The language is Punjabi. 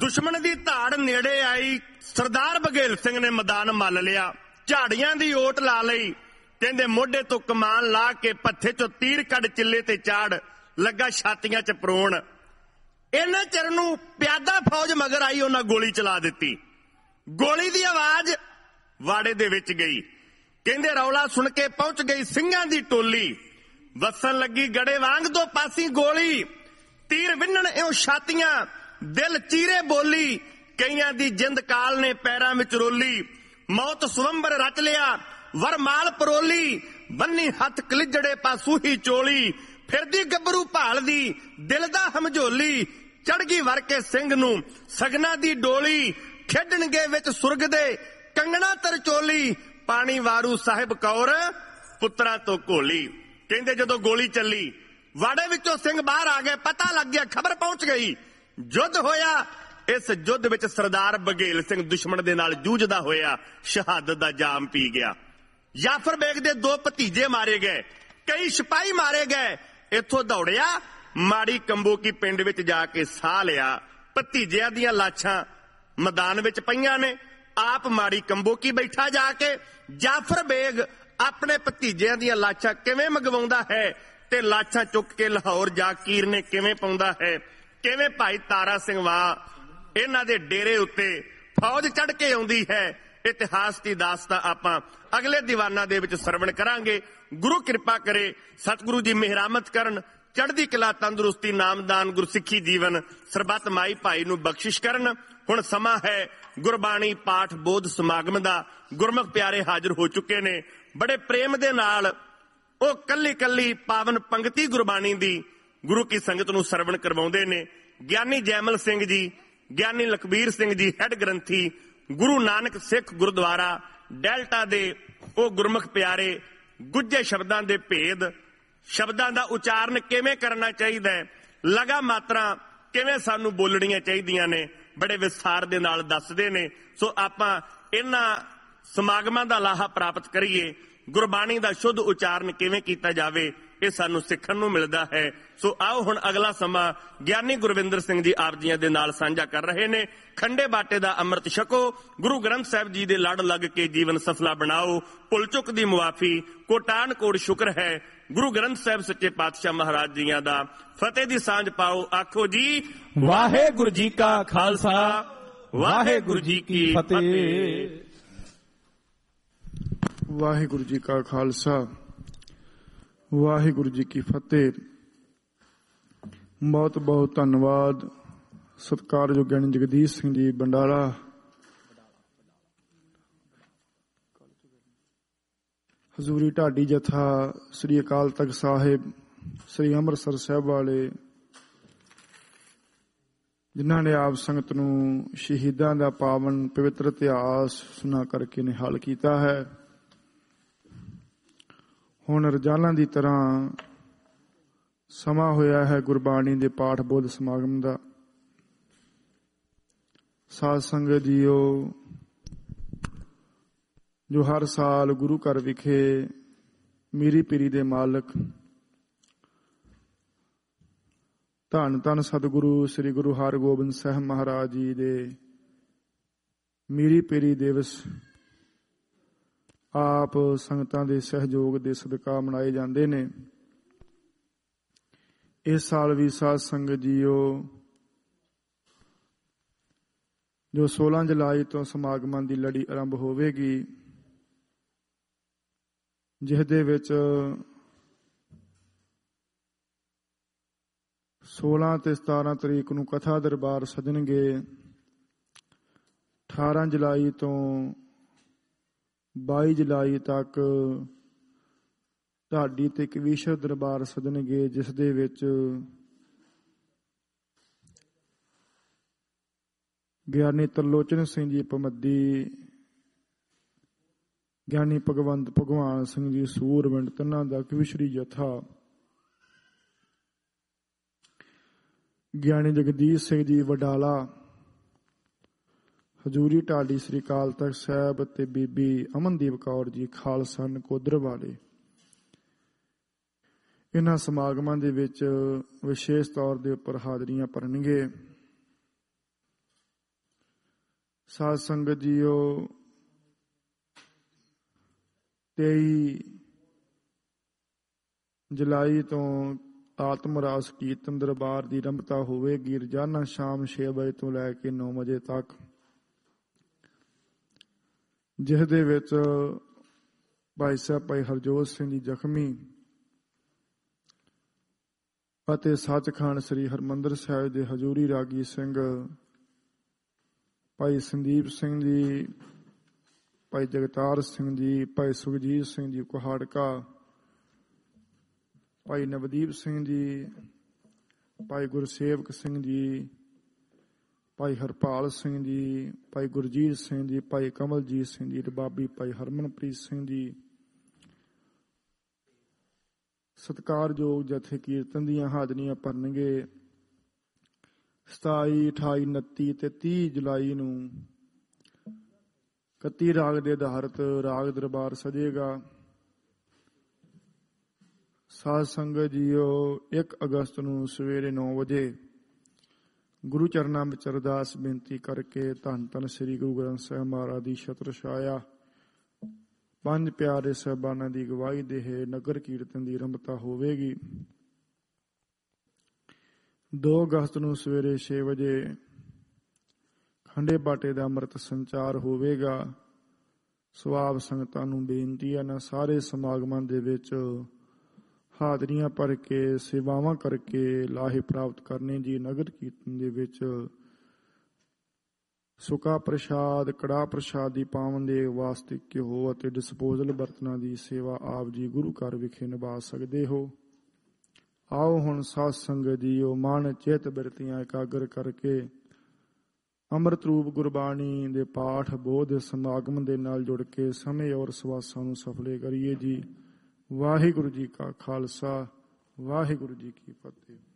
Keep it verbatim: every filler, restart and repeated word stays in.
ਦੁਸ਼ਮਣ ਦੀ ਧਾੜ ਨੇੜੇ ਆਈ, ਸਰਦਾਰ ਬਘੇਲ ਸਿੰਘ ਨੇ ਮੈਦਾਨ ਮੱਲ ਲਿਆ। ਝਾੜੀਆਂ ਦੀ ਓਟ ਲਾ ਲਈ, ਕਹਿੰਦੇ ਮੋਢੇ ਤੋਂ ਕਮਾਨ ਲਾ ਕੇ ਪੱਥੇ ਚੋਂ ਤੀਰ ਕੱਢ ਚਿੱਲੇ ਤੇ ਚਾੜ ਲੱਗਾ ਛਾਤੀਆਂ 'ਚ ਪਰੋਣ। ਇੰਨੇ ਚਿਰ ਨੂੰ ਪਿਆਦਾ ਫੌਜ ਮਗਰ ਆਈ, ਉਹਨਾਂ ਗੋਲੀ ਚਲਾ ਦਿੱਤੀ। ਗੋਲੀ ਦੀ ਆਵਾਜ਼ ਵਾੜੇ ਦੇ ਵਿੱਚ ਗਈ। ਕਹਿੰਦੇ ਰੌਲਾ ਸੁਣ ਕੇ ਪਹੁੰਚ ਗਈ ਸਿੰਘਾਂ ਦੀ ਟੋਲੀ। ਵਸਣ ਲੱਗੀ ਗੜੇ ਵਾਂਗ ਦੋ ਪਾਸੀ ਗੋਲੀ, ਤੀਰ ਵਿੰਨਣ ਇਉਂ ਛਾਤੀਆਂ, ਦਿਲ ਚੀਰੇ ਬੋਲੀ। ਕਈਆਂ ਦੀ ਜਿੰਦ ਕਾਲ ਨੇ ਪੈਰਾਂ ਵਿੱਚ ਰੋਲੀ, ਮੌਤ ਸੁਵੰਬਰ ਰਚ ਲਿਆ ਵਰਮਾਲ ਪਰੋਲੀ। ਬੰਨੀ ਹੱਥ ਕਲਿਜੜੇ ਪਾਸੂ ਹੀ ਚੋਲੀ, ਫਿਰਦੀ ਗੱਭਰੂ ਭਾਲਦੀ ਦਿਲ ਦਾ ਹਮਝੋਲੀ। ਚੜ ਗਈ ਵਰ ਕੇ ਸਿੰਘ ਨੂੰ ਸਗਨਾ ਦੀ ਡੋਲੀ, ਖੇਡਣਗੇ ਵਿੱਚ ਸੁਰਗ ਦੇ ਕੰਗਣਾ ਤਰਚੋਲੀ। ਪਾਣੀ ਵਾਰੂ ਸਾਹਿਬ ਕੌਰ ਪੁੱਤਰਾਂ ਤੋਂ ਘੋਲੀ। ਕਹਿੰਦੇ ਜਦੋਂ ਗੋਲੀ ਚੱਲੀ, ਵਾੜੇ ਵਿੱਚੋਂ ਸਿੰਘ ਬਾਹਰ ਆ ਗਏ। ਪਤਾ ਲੱਗ ਗਿਆ, ਖਬਰ ਪਹੁੰਚ ਗਈ, ਯੁੱਧ ਹੋਇਆ। ਇਸ ਯੁੱਧ ਵਿੱਚ ਸਰਦਾਰ ਬਘੇਲ ਸਿੰਘ ਦੁਸ਼ਮਣ ਦੇ ਨਾਲ ਜੂਝਦਾ ਹੋਇਆ ਸ਼ਹਾਦਤ ਦਾ ਜਾਮ ਪੀ ਗਿਆ। ਜਾਫਰ ਬੇਗ ਦੇ ਦੋ ਭਤੀਜੇ ਮਾਰੇ ਗਏ, ਕਈ ਸਿਪਾਹੀ ਮਾਰੇ ਗਏ। ਇੱਥੋਂ ਦੌੜਿਆ, ਮਾੜੀ ਕੰਬੋਕੀ ਪਿੰਡ ਵਿੱਚ ਜਾ ਕੇ ਸਾਹ ਲਿਆ। ਭਤੀਜਿਆਂ ਦੀਆਂ ਲਾਸ਼ਾਂ ਮੈਦਾਨ ਵਿੱਚ ਪਈਆਂ ਨੇ, ਆਪ ਮਾੜੀ ਕੰਬੋਕੀ ਬੈਠਾ ਜਾ ਕੇ। ਜਾਫਰ ਬੇਗ ਆਪਣੇ ਭਤੀਜਿਆਂ ਦੀਆਂ ਲਾਸ਼ਾਂ ਕਿਵੇਂ ਮੰਗਵਾਉਂਦਾ ਹੈ ਤੇ ਲਾਸ਼ਾਂ ਚੁੱਕ ਕੇ ਲਾਹੌਰ ਜਾ ਕੀਰ ਨੇ ਕਿਵੇਂ ਪਾਉਂਦਾ ਹੈ, ਕਿਵੇਂ ਭਾਈ ਤਾਰਾ ਸਿੰਘ ਵਾਹ ਇਹਨਾਂ ਦੇ ਡੇਰੇ ਉੱਤੇ ਫੌਜ ਚੜ ਕੇ ਆਉਂਦੀ ਹੈ। ਇਤਿਹਾਸ ਦੀ ਦਾਸਤਾਂ ਆਪਾਂ ਅਗਲੇ ਦੀਵਾਨਾਂ ਦੇ ਵਿੱਚ ਸਰਵਣ ਕਰਾਂਗੇ। ਗੁਰੂ ਕਿਰਪਾ ਕਰੇ, ਸਤਿਗੁਰੂ ਜੀ ਮਿਹਰਾਮਤ ਕਰਨ, ਚੜ੍ਹਦੀ ਕਲਾ, ਤੰਦਰੁਸਤੀ, ਨਾਮਦਾਨ, ਗੁਰਸਿੱਖੀ ਜੀਵਨ ਸਰਬੱਤ ਮਾਈ ਭਾਈ ਨੂੰ ਬਖਸ਼ਿਸ਼ ਕਰਨ। ਹੁਣ ਸਮਾਂ ਹੈ ਗੁਰਬਾਣੀ ਪਾਠ ਬੋਧ ਸਮਾਗਮ ਦਾ। ਗੁਰਮੁਖ ਪਿਆਰੇ ਹਾਜ਼ਰ ਹੋ ਚੁੱਕੇ ਨੇ। ਬੜੇ ਪ੍ਰੇਮ ਦੇ ਨਾਲ ਉਹ ਕੱਲੀ ਕੱਲੀ ਪਾਵਨ ਪੰਕਤੀ ਗੁਰਬਾਣੀ ਦੀ ਗੁਰੂ ਕੀ ਸੰਗਤ ਨੂੰ ਸਰਵਣ ਕਰਵਾਉਂਦੇ ਨੇ। ਗਿਆਨੀ ਜੈਮਲ ਸਿੰਘ ਜੀ, ਗਿਆਨੀ ਲਖਬੀਰ ਸਿੰਘ ਜੀ ਹੈਡ ਗ੍ਰੰਥੀ, ਗੁਰੂ ਨਾਨਕ ਸਿੱਖ ਗੁਰਦੁਆਰਾ ਡੈਲਟਾ ਦੇ ਉਹ ਗੁਰਮੁਖ ਪਿਆਰੇ ਗੁੱਝੇ ਸ਼ਬਦਾਂ ਦੇ ਭੇਦ, ਸ਼ਬਦਾਂ ਦਾ ਉਚਾਰਨ ਕਿਵੇਂ ਕਰਨਾ ਚਾਹੀਦਾ ਹੈ, ਲਗਾ ਮਾਤਰਾ ਕਿਵੇਂ ਸਾਨੂੰ ਬੋਲਣੀਆਂ ਚਾਹੀਦੀਆਂ ਨੇ, ਬੜੇ ਵਿਸਥਾਰ ਦੇ ਨਾਲ ਦੱਸਦੇ ਨੇ। ਸੋ ਆਪਾਂ ਇਹਨਾਂ ਸਮਾਗਮਾਂ ਦਾ ਲਾਹਾ ਪ੍ਰਾਪਤ ਕਰੀਏ। ਗੁਰਬਾਣੀ ਦਾ ਸ਼ੁੱਧ ਉਚਾਰਨ ਕਿਵੇਂ ਕੀਤਾ ਜਾਵੇ, ਇਹ ਸਾਨੂੰ ਸਿੱਖਣ ਨੂੰ ਮਿਲਦਾ ਹੈ। ਸੋ ਆਓ ਹੁਣ ਅਗਲਾ ਸਮਾਂ ਗਿਆਨੀ ਗੁਰਵਿੰਦਰ ਸਿੰਘ ਜੀ ਆਪ ਜੀਆਂ ਦੇ ਨਾਲ ਸਾਂਝਾ ਕਰ ਰਹੇ ਨੇ। ਖੰਡੇ ਬਾਟੇ ਦਾ ਅੰਮ੍ਰਿਤ ਛਕੋ, ਗੁਰੂ ਗ੍ਰੰਥ ਸਾਹਿਬ ਜੀ ਦੇ ਲੜ ਲੱਗ ਕੇ ਜੀਵਨ ਸਫਲਾ ਬਣਾਓ। ਭੁੱਲ ਚੁੱਕ ਦੀ ਮੁਆਫੀ, ਕੋਟਾਨ ਕੋਟ ਸ਼ੁਕਰ ਹੈ ਗੁਰੂ ਗ੍ਰੰਥ ਸਾਹਿਬ ਸੱਚੇ ਪਾਤਸ਼ਾਹ ਮਹਾਰਾਜ ਜੀਆਂ ਦਾ। ਫਤਿਹ ਦੀ ਸਾਂਝ ਪਾਓ, ਆਖੋ ਜੀ ਵਾਹਿਗੁਰੂ ਜੀ ਕਾ ਖਾਲਸਾ, ਵਾਹਿਗੁਰੂ ਜੀ ਕੀ ਫਤਿਹ। ਵਾਹਿਗੁਰੂ ਜੀ ਕਾ ਖਾਲਸਾ, ਵਾਹਿਗੁਰੂ ਜੀ ਕੀ ਫਤਿਹ। ਬਹੁਤ ਬਹੁਤ ਧੰਨਵਾਦ ਸਤਿਕਾਰਯੋਗ ਗਿਆਨੀ ਜਗਦੀਸ਼ ਸਿੰਘ ਜੀ ਬੰਡਾਲਾ, ਹਜ਼ੂਰੀ ਢਾਡੀ ਜਥਾ, ਸ੍ਰੀ ਅਕਾਲ ਤਖਤ ਸਾਹਿਬ, ਸ੍ਰੀ ਅੰਮ੍ਰਿਤਸਰ ਸਾਹਿਬ ਵਾਲੇ, ਜਿਨ੍ਹਾਂ ਨੇ ਆਪ ਸੰਗਤ ਨੂੰ ਸ਼ਹੀਦਾਂ ਦਾ ਪਾਵਨ ਪਵਿੱਤਰ ਇਤਿਹਾਸ ਸੁਣਾ ਕਰਕੇ ਨਿਹਾਲ ਕੀਤਾ ਹੈ। ਹੁਣ ਰੋਜ਼ਾਨਾ ਦੀ ਤਰ੍ਹਾਂ ਸਮਾਂ ਹੋਇਆ ਹੈ ਗੁਰਬਾਣੀ ਦੇ ਪਾਠ ਬੋਧ ਸਮਾਗਮ ਦਾ। ਸਾਧ ਸੰਗਤ ਜੀਓ, ਜੋ ਹਰ ਸਾਲ ਗੁਰੂ ਘਰ ਵਿਖੇ ਮੀਰੀ ਪੀਰੀ ਦੇ ਮਾਲਕ ਧੰਨ ਧੰਨ ਸਤਿਗੁਰੂ ਸ੍ਰੀ ਗੁਰੂ ਹਰਗੋਬਿੰਦ ਸਾਹਿਬ ਮਹਾਰਾਜ ਜੀ ਦੇ ਮੀਰੀ ਪੀਰੀ ਦਿਵਸ ਆਪ ਸੰਗਤਾਂ ਦੇ ਸਹਿਯੋਗ ਦੇ ਸਦਕਾ ਮਨਾਏ ਜਾਂਦੇ ਨੇ। ਇਸ ਸਾਲ ਵੀ ਸਾਧ ਸੰਗਤ ਜੀਓ, ਜੋ ਸੋਲਾਂ ਜੁਲਾਈ ਤੋਂ ਸਮਾਗਮਾਂ ਦੀ ਲੜੀ ਆਰੰਭ ਹੋਵੇਗੀ, ਜਿਸ ਦੇ ਵਿੱਚ ਸੋਲਾਂ ਤੇ ਸਤਾਰਾਂ ਤਰੀਕ ਨੂੰ ਕਥਾ ਦਰਬਾਰ ਸਜਣਗੇ। ਅਠਾਰਾਂ ਜੁਲਾਈ ਤੋਂ ਬਾਈ ਜੁਲਾਈ ਤੱਕ ਢਾਡੀ ਤੇ ਕਵੀਸ਼ਰ ਦਰਬਾਰ ਸਜਣਗੇ, ਜਿਸ ਦੇ ਵਿੱਚ ਗਿਆਨੀ ਤਰਲੋਚਨ ਸਿੰਘ ਜੀ ਪਮੱਦੀ, ਗਿਆਨੀ ਭਗਵੰਤ ਭਗਵਾਨ ਸਿੰਘ ਜੀ ਸੂਰਵਿੰਡ, ਤਿੰਨਾਂ ਦਾ ਕਵੀਸ਼ਰੀ ਜਥਾ, ਗਿਆਨੀ ਜਗਦੀਸ਼ ਸਿੰਘ ਜੀ ਵਡਾਲਾ, ਹਜ਼ੂਰੀ ਢਾਡੀ ਸ੍ਰੀ ਅਕਾਲ ਤਖਤ ਸਾਹਿਬ ਤੇ ਬੀਬੀ ਅਮਨਦੀਪ ਕੌਰ ਜੀ ਖਾਲਸਾ ਨਕੋਦਰ ਵਾਲੇ, ਇਹਨਾਂ ਸਮਾਗਮਾਂ ਦੇ ਵਿੱਚ ਵਿਸ਼ੇਸ਼ ਤੌਰ ਦੇ ਉੱਪਰ ਹਾਜ਼ਰੀਆਂ ਭਰਨਗੇ। ਸਾਧ ਸੰਗਤ ਜੀਓ, ਤੇਈ ਜੁਲਾਈ ਤੋਂ ਆਤਮ ਰਾਸ ਕੀਰਤਨ ਦਰਬਾਰ ਦੀ ਆਰੰਭਤਾ ਹੋਵੇਗੀ। ਰੋਜ਼ਾਨਾ ਸ਼ਾਮ ਛੇ ਵਜੇ ਤੋਂ ਲੈ ਕੇ ਨੌ ਵਜੇ ਤੱਕ, ਜਿਸ ਦੇ ਵਿੱਚ ਭਾਈ ਸਾਹਿਬ ਭਾਈ ਹਰਜੋਤ ਸਿੰਘ ਜੀ ਜ਼ਖਮੀ ਅਤੇ ਸੱਚਖੰਡ ਸ੍ਰੀ ਹਰਿਮੰਦਰ ਸਾਹਿਬ ਦੇ ਹਜ਼ੂਰੀ ਰਾਗੀ ਸਿੰਘ ਭਾਈ ਸੰਦੀਪ ਸਿੰਘ ਜੀ, ਭਾਈ ਜਗਤਾਰ ਸਿੰਘ ਜੀ, ਭਾਈ ਸੁਖਜੀਤ ਸਿੰਘ ਜੀ ਕੁਹਾੜਕਾ, ਭਾਈ ਨਵਦੀਪ ਸਿੰਘ ਜੀ, ਭਾਈ ਗੁਰਸੇਵਕ ਸਿੰਘ ਜੀ, ਭਾਈ ਹਰਪਾਲ ਸਿੰਘ ਜੀ, ਭਾਈ ਗੁਰਜੀਤ ਸਿੰਘ ਜੀ, ਭਾਈ ਕਮਲਜੀਤ ਸਿੰਘ ਜੀ ਰਬਾਬੀ, ਭਾਈ ਹਰਮਨਪ੍ਰੀਤ ਸਿੰਘ ਜੀ, ਸਤਿਕਾਰਯੋਗ ਜਥੇ ਕੀਰਤਨ ਦੀਆਂ ਹਾਜ਼ਰੀਆਂ ਭਰਨਗੇ। ਸਤਾਈ, ਅਠਾਈ, ਉਨੱਤੀ ਤੇ ਤੀਹ ਜੁਲਾਈ ਨੂੰ ਇਕੱਤੀ ਰਾਗ ਦੇ ਆਧਾਰਿਤ ਰਾਗ ਦਰਬਾਰ ਸਜੇਗਾ। ਸਾਧ ਸੰਗਤ ਜੀਓ, ਇੱਕ ਅਗਸਤ ਨੂੰ ਸਵੇਰੇ ਨੌ ਵਜੇ ਗੁਰੂ ਚਰਨਾਂ ਵਿੱਚ ਅਰਦਾਸ ਬੇਨਤੀ ਕਰਕੇ ਧੰਨ ਧੰਨ ਸ੍ਰੀ ਗੁਰੂ ਗ੍ਰੰਥ ਸਾਹਿਬ ਮਹਾਰਾਜ ਦੀ ਛਤਰ ਛਾਇਆ, ਪੰਜ ਪਿਆਰੇ ਸਾਹਿਬਾਨਾਂ ਦੀ ਅਗਵਾਈ ਦੇ ਨਗਰ ਕੀਰਤਨ ਦੀ ਆਰੰਭਤਾ ਹੋਵੇਗੀ। ਦੋ ਅਗਸਤ ਨੂੰ ਸਵੇਰੇ ਛੇ ਵਜੇ ਖੰਡੇ ਬਾਟੇ ਦਾ ਅੰਮ੍ਰਿਤ ਸੰਚਾਰ ਹੋਵੇਗਾ। ਸੋ ਆਪ ਸੰਗਤਾਂ ਨੂੰ ਬੇਨਤੀ ਹੈ ਨਾ ਸਾਰੇ ਸਮਾਗਮਾਂ ਦੇ ਵਿੱਚ ਹਾਜ਼ਰੀਆਂ ਭਰ ਕੇ ਸੇਵਾਵਾਂ ਕਰਕੇ ਲਾਹੇ ਪ੍ਰਾਪਤ ਕਰਨੇ ਜੀ। ਨਗਰ ਕੀਰਤਨ ਦੇ ਵਿੱਚ ਸੁੱਕਾ ਪ੍ਰਸ਼ਾਦ, ਕੜਾਹ ਪ੍ਰਸ਼ਾਦ ਦੀ ਪਾਵਨ ਦੇ ਵਾਸਤੇ ਘਿਓ ਅਤੇ ਡਿਸਪੋਜ਼ਲ ਬਰਤਨਾਂ ਦੀ ਸੇਵਾ ਆਪ ਜੀ ਗੁਰੂ ਘਰ ਵਿਖੇ ਨਿਭਾ ਸਕਦੇ ਹੋ। ਆਓ ਹੁਣ ਸਾਧ ਸੰਗਤ ਜੀਓ, ਮਨ ਚਿੱਤ ਬਿਰਤੀਆਂ ਇਕਾਗਰ ਕਰਕੇ ਅੰਮ੍ਰਿਤ ਰੂਪ ਗੁਰਬਾਣੀ ਦੇ ਪਾਠ ਬੋਧ ਸਮਾਗਮ ਦੇ ਨਾਲ ਜੁੜ ਕੇ ਸਮੇਂ ਔਰ ਸਵਾਸਾਂ ਨੂੰ ਸਫਲੇ ਕਰੀਏ ਜੀ। ਵਾਹਿਗੁਰੂ ਜੀ ਕਾ ਖਾਲਸਾ, ਵਾਹਿਗੁਰੂ ਜੀ ਕੀ ਫਤਿਹ।